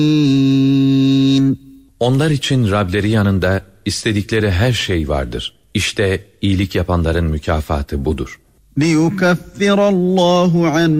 Onlar için Rableri yanında istedikleri her şey vardır. İşte iyilik yapanların mükafatı budur. لِيُكَفِّرَ اللّٰهُ عَنْهُمْ